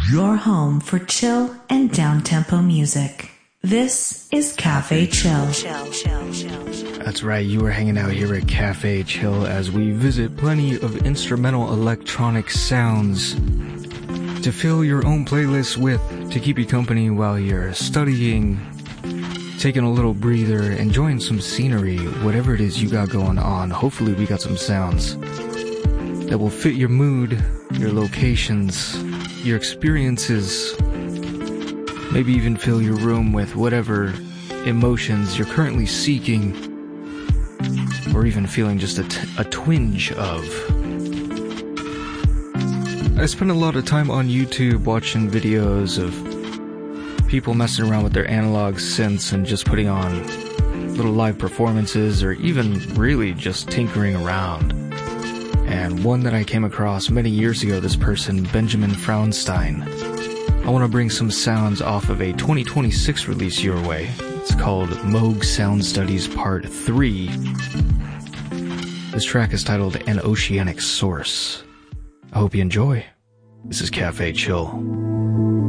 Your home for chill and down-tempo music. This is Cafe Chill. That's right, you are hanging out here at Cafe Chill as we visit plenty of instrumental electronic sounds to fill your own playlist with, to keep you company while you're studying, taking a little breather, enjoying some scenery, whatever it is you got going on. Hopefully we got some sounds that will fit your mood, your locations, your experiences, maybe even fill your room with whatever emotions you're currently seeking, or even feeling just a twinge of. I spend a lot of time on YouTube watching videos of people messing around with their analog synths and just putting on little live performances, or even really just tinkering around. And one that I came across many years ago, this person, Benjamin Fraunstein. I want to bring some sounds off of a 2026 release your way. It's called Moog Sound Studies Part 3. This track is titled An Oceanic Source. I hope you enjoy. This is Cafe Chill.